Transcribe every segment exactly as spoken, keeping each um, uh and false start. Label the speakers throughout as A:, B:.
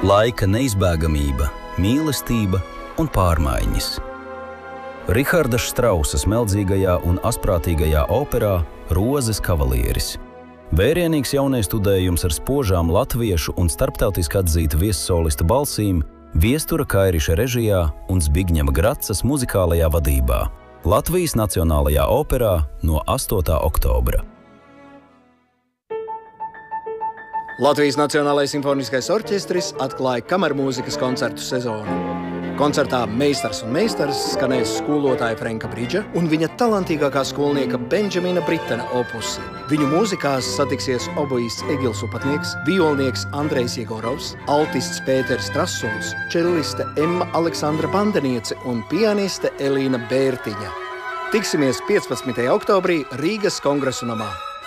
A: Laika neizbēgamība, mīlestība un pārmaiņas. Riharda Štrausa smeldzīgajā un asprātīgajā operā Rozes kavalieris. Vērienīgs jauniestudējums ar spožām latviešu un starptautiski atzītu viessolistu balsīm, Viestura Kairiša režijā un Zbigņeva Gracas muzikālajā vadībā. Latvijas Nacionālajā operā no astotā oktobra.
B: Latvijas Nacionālais simfoniskais orķestris atklāja kamermūzikas koncertu sezonu. Koncertā Meistars un meistars skanēs skolotāja Frenka Bridža un viņa talantīgākā skolnieka Benžamina Britena opusi. Viņu mūzikās satiksies oboists Egils Upatnieks, violnieks Andrejs Jegorovs, altists Pēters Trasuls, čelliste Emma Aleksandra Pandeniece un pianiste Elīna Bērtiņa. Tiksimies piecpadsmitajā oktobrī Rīgas Kongresu namā.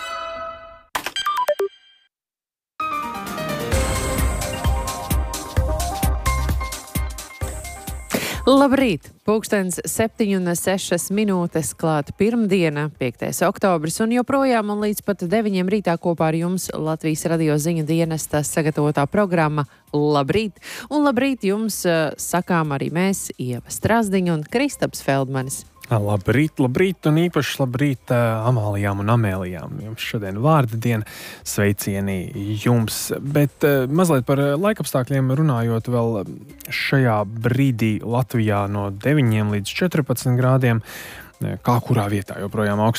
C: Labrīt! Pulkstens septiņi un sešas minūtes klāt pirmdiena, piektais oktobris, un joprojām un līdz pat deviņiem rītā kopā ar jums Latvijas radio ziņu dienesta sagatavotā programma Labrīt! Un labrīt jums sakām arī mēs, Ieva Strazdiņa un Kristaps Feldmanis.
D: Labrīt, labrīt un īpaši labrīt Amālijām un Amēlijām. Jums šodien vārda diena, sveicieni jums. Bet mazliet par laikapstākļiem runājot vēl šajā brīdī Latvijā no deviņiem līdz četrpadsmit grādiem. Kā kurā vietā joprojām augsts